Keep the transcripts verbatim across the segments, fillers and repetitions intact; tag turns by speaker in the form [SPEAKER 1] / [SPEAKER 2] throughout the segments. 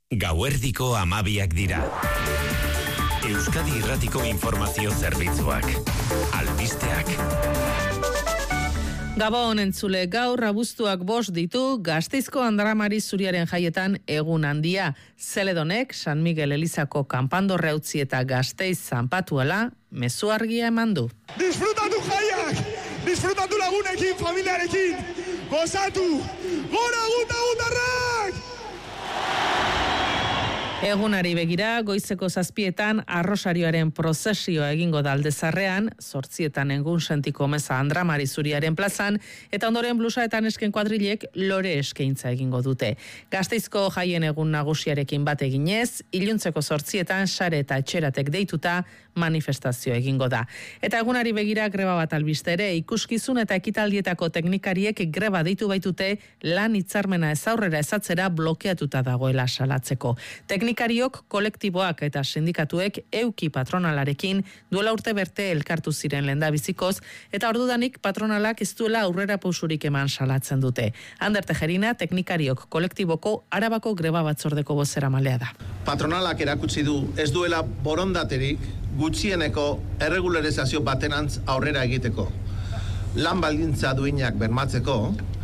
[SPEAKER 1] Gauerdiko amabiak dira. Euskadi Irratiko Informazio Zerbitzuak. Albisteak.
[SPEAKER 2] Gabon entzule, gaur abuztuak bost ditu Gasteizko Andramari Zuriaren jaietan egun handia. Zeledonek San Miguel Elizako kanpandorre utzi eta Gasteiz zanpatuela mezu argia eman du.
[SPEAKER 3] Disfrutatu jaiak, disfrutatu lagunekin, familiarekin, gozatu, gora guta gutarrak!
[SPEAKER 2] Egunari begira, goizeko zazpietan arrosarioaren prozesioa egingo da Aldezarrean, zortzietan egun sentiko meza Andramari Zuriaren plazan, eta ondoren blusa eta nesken kuadrilek lore eskaintza egingo dute. Gasteizko jaien egun nagusiarekin bat eginez, iluntzeko zortzietan sare eta etxeratek deituta manifestazio egingo da. Eta egunari begira greba bat albiste ere, ikuskizun eta ekitaldietako teknikariek greba deitu baitute lan hitzarmena ez aurrera ezatzera blokeatuta dagoela salatzeko. Teknikariok, kolektiboak eta sindikatuek euki patronalarekin duela urte berte elkartu ziren lehendabizikoz, eta ordudanik patronalak ez duela aurrera pausurik eman salatzen dute. Ander Tejerina, teknikariok kolektiboko Arabako greba batzordeko bozeramalea da.
[SPEAKER 4] Patronalak erakutsi du ez duela borondaterik gutxieneko erregularizazio batenantz aurrera egiteko, lan baldintza duinak bermatzeko,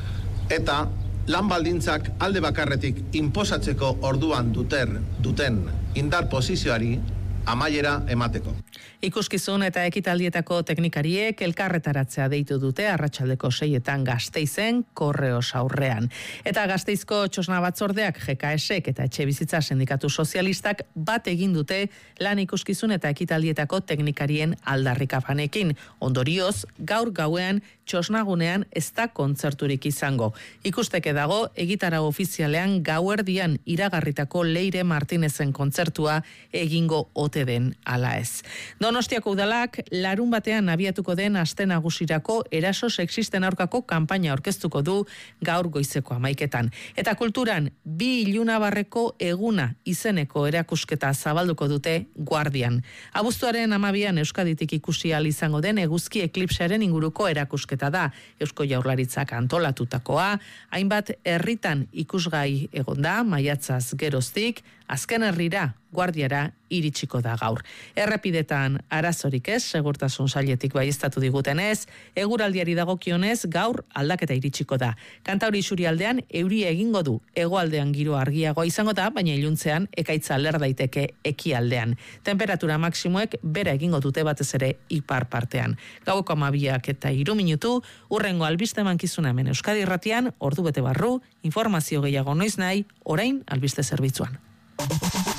[SPEAKER 4] eta lan baldintzak alde bakarretik inposatzeko orduan duter, duten indar posizioari amaiera emateko.
[SPEAKER 2] Ikuskizun eta ekitaldietako teknikariek elkarretaratzea deitu dute arratsaldeko seietan Gasteizen korreos aurrean. Eta Gasteizko txosna batzordeak G K S-ek eta Etxebizitza Sindikatu Sozialistak bat egin dute lan ikuskizun eta ekitaldietako teknikarien aldarrikapanekin. Ondorioz, gaur gauean txosnagunean ez da kontzerturik izango. Ikusteke dago, egitara ofizialean gauerdian iragarritako Leire Martinezen kontzertua egingo ote den ala ez. Donostiako udalak larun batean abiatuko den aste nagusirako eraso sexisten aurkako kanpaina aurkeztuko du gaur goizeko hamaiketan. Eta kulturan bi ilunabarreko eguna izeneko erakusketa zabalduko dute Guardian. Abuztuaren hamabian Euskaditik ikusi ahal izango den eguzki eklipsearen inguruko erakusketa da. Eusko Jaurlaritzak antolatutakoa, hainbat herritan ikusgai egonda, maiatzaz geroztik, azken herrira Guardiara iritsiko da gaur. Errepidetan arazorik ez, segurtasun sailetik baieztatu digutenez, eguraldiari dagokionez gaur aldaketa iritsiko da. Kantauri isurialdean euria egingo du, hegoaldean giro argiagoa izango da, baina iluntzean ekaitza ler daiteke ekialdean. Temperatura maksimoek bera egingo dute batez ere ipar partean. Gaueko hamabiak eta hiru minutu, urrengo albiste mankizuna hemen Euskadi Irratian, ordu bete barru, informazio gehiago noiz nahi, orain albiste zerbitzuan.